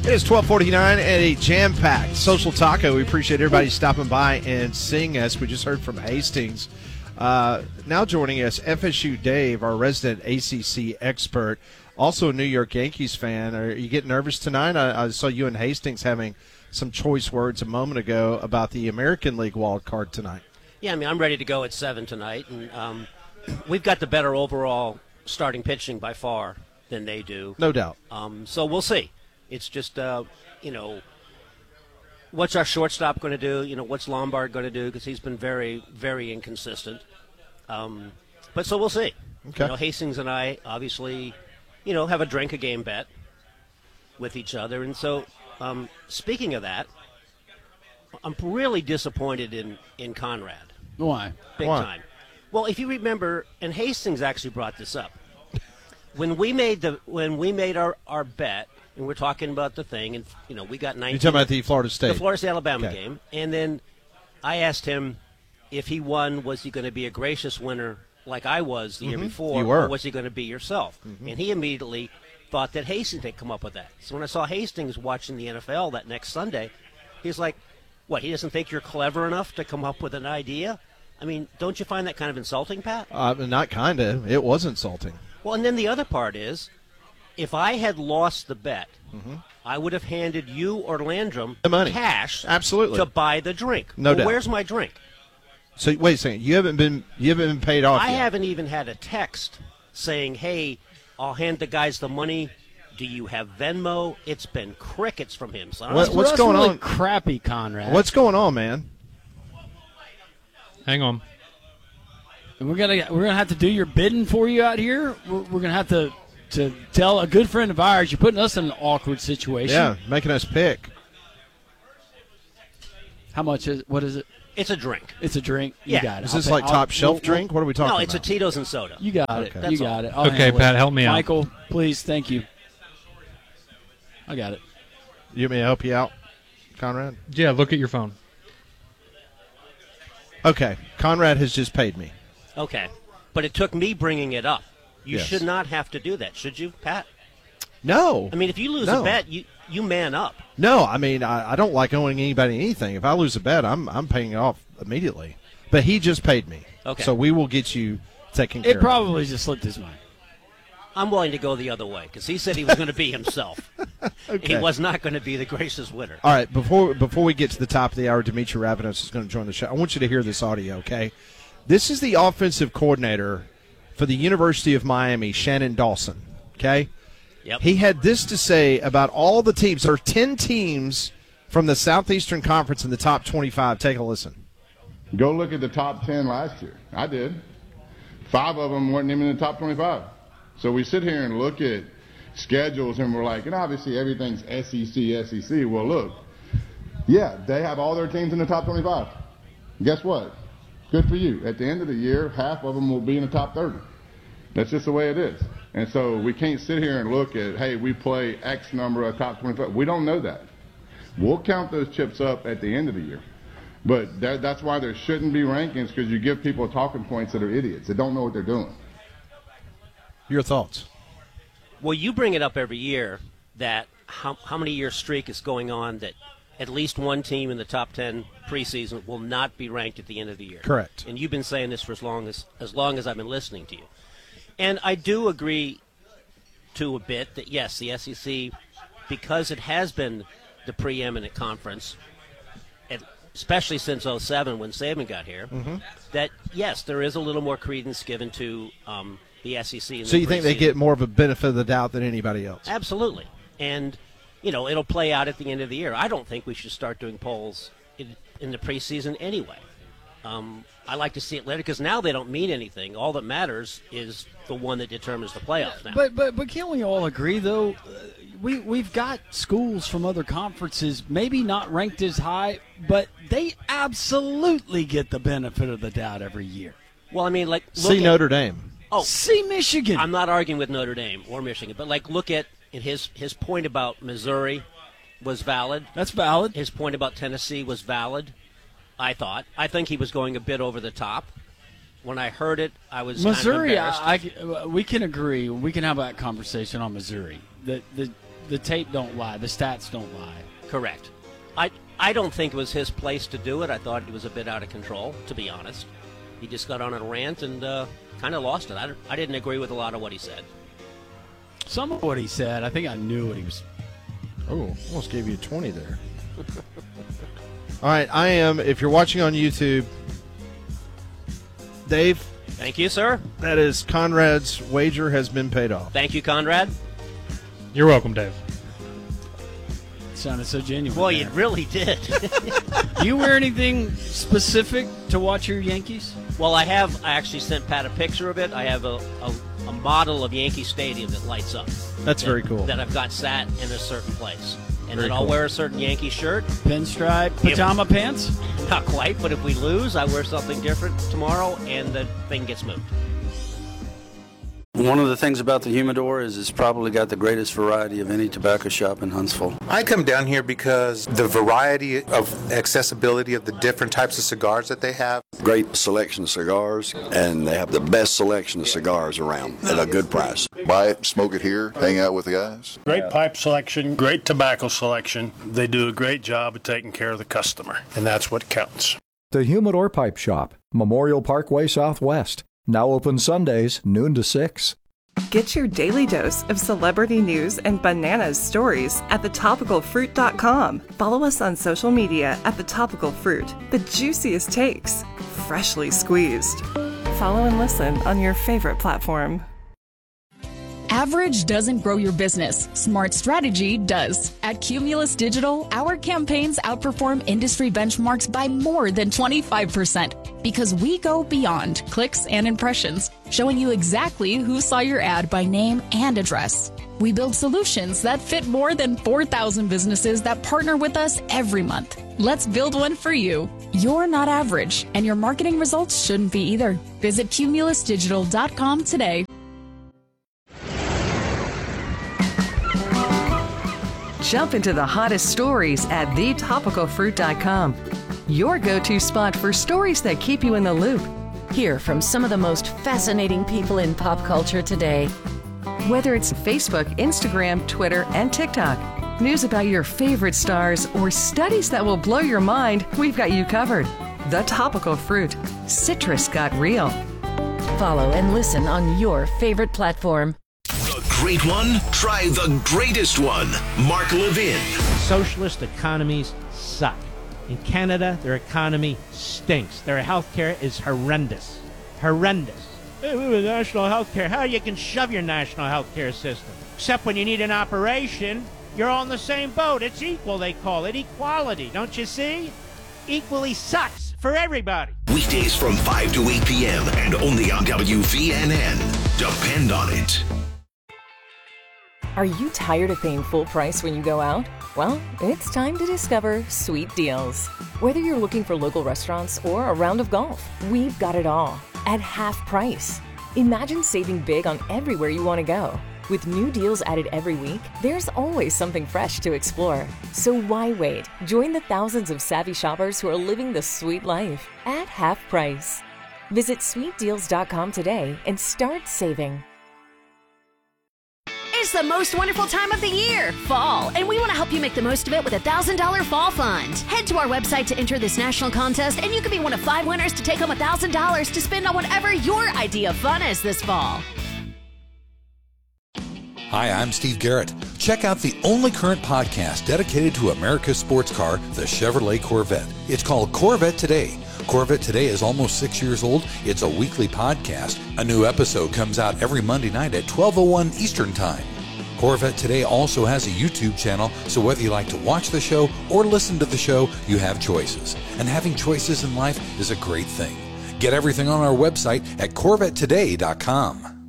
It is 12:49 and a jam-packed social taco. We appreciate everybody stopping by and seeing us. We just heard from Hastings. Now joining us, FSU Dave, our resident ACC expert, also a New York Yankees fan. Are you getting nervous tonight? I saw you and Hastings having some choice words a moment ago about the American League wild card tonight. Yeah, I mean, I'm ready to go at 7 tonight, and we've got the better overall starting pitching by far than they do. No doubt. So we'll see. It's just, what's our shortstop going to do? What's Lombard going to do? Because he's been very, very inconsistent. But so we'll see. Okay. Hastings and I obviously, have a drink-a-game bet with each other. And so, speaking of that, I'm really disappointed in Conrad. Why? Big time. Well, if you remember, and Hastings actually brought this up, when we made our bet, and we're talking about the thing, and we got 19. You're talking about the Florida State, Alabama game, and then I asked him if he won, was he going to be a gracious winner like I was the year before, or was he going to be yourself? And he immediately thought that Hastings had come up with that. So when I saw Hastings watching the NFL that next Sunday, he's like, "What? He doesn't think you're clever enough to come up with an idea?" I mean, don't you find that kind of insulting, Pat? Not kind of. It was insulting. Well, and then the other part is, if I had lost the bet, I would have handed you or Landrum the money, cash, absolutely, to buy the drink. No doubt. Where's my drink? So wait a second. You haven't been paid off. I yet. haven't even had a text saying, "Hey, I'll hand the guys the money. Do you have Venmo?" It's been crickets from him. So what's going really on? Crappy, Conrad. What's going on, man? Hang on. We're gonna have to do your bidding for you out here. We're gonna have to tell a good friend of ours. You're putting us in an awkward situation. Yeah, making us pick. How much is? What is it? It's a drink. It's a drink. Yeah. You got it. Is this like top shelf drink? What are we talking about? No, it's a Tito's and soda. You got Okay. it. You got it. I'll Okay, handle Pat, it. help me out. Michael, please. Thank you. I got it. You want me to help you out, Conrad? Yeah, look at your phone. Okay, Conrad has just paid me. Okay. But it took me bringing it up. You Yes. should not have to do that, should you, Pat? No. I mean, if you lose No. a bet, you man up. No, I mean, I don't like owing anybody anything. If I lose a bet, I'm paying it off immediately. But he just paid me. Okay. So we will get you taken care It of. probably just slipped his mind. I'm willing to go the other way because he said he was going to be himself. Okay. He was not going to be the gracious winner. All right, before we get to the top of the hour, Dimitri Ravenos is going to join the show. I want you to hear this audio, okay? This is the offensive coordinator for the University of Miami, Shannon Dawson, okay? Yep. He had this to say about all the teams. There are 10 teams from the Southeastern Conference in the top 25. Take a listen. Go look at the top 10 last year. I did. 5 of them weren't even in the top 25. So we sit here and look at schedules and we're like, and obviously everything's SEC. Well, look, yeah, they have all their teams in the top 25. Guess what? Good for you. At the end of the year, half of them will be in the top 30. That's just the way it is. And so we can't sit here and look at, hey, we play X number of top 25. We don't know that. We'll count those chips up at the end of the year. But that's why there shouldn't be rankings, because you give people talking points that are idiots that don't know what they're doing. Your thoughts? Well, you bring it up every year that how many year streak is going on that at least one team in the top 10 preseason will not be ranked at the end of the year. Correct. And you've been saying this for as long as I've been listening to you. And I do agree to a bit that, yes, the SEC, because it has been the preeminent conference, especially since 2007 when Saban got here, that, yes, there is a little more credence given to the SEC. In So the you think they preseason. get more of a benefit of the doubt than anybody else? Absolutely. And, it'll play out at the end of the year. I don't think we should start doing polls in the preseason anyway. I like to see it later because now they don't mean anything. All that matters is the one that determines the playoffs now. But can't we all agree, though, we've got schools from other conferences, maybe not ranked as high, but they absolutely get the benefit of the doubt every year. Well, I mean, like, See Notre Dame. Oh, see Michigan. I'm not arguing with Notre Dame or Michigan, but, like, look at his point about Missouri was valid. That's valid. His point about Tennessee was valid, I thought. I think he was going a bit over the top. When I heard it, I was Missouri. kind of embarrassed. We can agree. We can have that conversation on Missouri. the tape don't lie. The stats don't lie. Correct. I don't think it was his place to do it. I thought he was a bit out of control, to be honest. He just got on a rant and kind of lost it. I didn't agree with a lot of what he said. Some of what he said, I think I knew what he was. Oh, almost gave you a 20 there. All right, I am, if you're watching on YouTube, Dave. Thank you, sir. That is Conrad's wager has been paid off. Thank you, Conrad. You're welcome, Dave. Sounded so genuine. Boy, you really did. Do you wear anything specific to watch your Yankees? Well, I actually sent Pat a picture of it. I have a model of Yankee Stadium that lights up. That's very cool. That I've got sat in a certain place. And very then I'll cool. wear a certain Yankee shirt. Pinstripe, pajama pants? Not quite, but if we lose, I wear something different tomorrow, and the thing gets moved. One of the things about the Humidor is it's probably got the greatest variety of any tobacco shop in Huntsville. I come down here because the variety of accessibility of the different types of cigars that they have. Great selection of cigars, and they have the best selection of cigars around at a good price. Buy it, smoke it here, hang out with the guys. Great pipe selection, great tobacco selection. They do a great job of taking care of the customer, and that's what counts. The Humidor Pipe Shop, Memorial Parkway Southwest. Now open Sundays, noon to 6. Get your daily dose of celebrity news and bananas stories at thetopicalfruit.com. Follow us on social media at The Topical Fruit. The juiciest takes, freshly squeezed. Follow and listen on your favorite platform. Average doesn't grow your business. Smart strategy does. At Cumulus Digital, our campaigns outperform industry benchmarks by more than 25% because we go beyond clicks and impressions, showing you exactly who saw your ad by name and address. We build solutions that fit more than 4,000 businesses that partner with us every month. Let's build one for you. You're not average, and your marketing results shouldn't be either. Visit cumulusdigital.com today. Jump into the hottest stories at thetopicalfruit.com. Your go-to spot for stories that keep you in the loop. Hear from some of the most fascinating people in pop culture today. Whether it's Facebook, Instagram, Twitter, and TikTok, news about your favorite stars, or studies that will blow your mind, we've got you covered. The Topical Fruit. Citrus got real. Follow and listen on your favorite platform. Great one? Try the greatest one. Mark Levin. Socialist economies suck. In Canada, their economy stinks. Their healthcare is horrendous. Horrendous. Hey, we have national healthcare. How you can shove your national healthcare system? Except when you need an operation, you're all in the same boat. It's equal, they call it. Equality, don't you see? Equally sucks for everybody. Weekdays from 5 to 8 p.m. and only on WVNN. Depend on it. Are you tired of paying full price when you go out? Well, it's time to discover Sweet Deals. Whether you're looking for local restaurants or a round of golf, we've got it all at half price. Imagine saving big on everywhere you want to go. With new deals added every week, there's always something fresh to explore. So why wait? Join the thousands of savvy shoppers who are living the sweet life at half price. Visit sweetdeals.com today and start saving. It's the most wonderful time of the year, fall, and we want to help you make the most of it with a $1,000 fall fund. Head to our website to enter this national contest, and you could be one of 5 winners to take home $1,000 to spend on whatever your idea of fun is this fall. Hi, I'm Steve Garrett. Check out the only current podcast dedicated to America's sports car, the Chevrolet Corvette. It's called Corvette Today. Corvette Today is almost 6 years old. It's a weekly podcast. A new episode comes out every Monday night at 12:01 Eastern Time. Corvette Today also has a YouTube channel, so whether you like to watch the show or listen to the show, you have choices. And having choices in life is a great thing. Get everything on our website at CorvetteToday.com.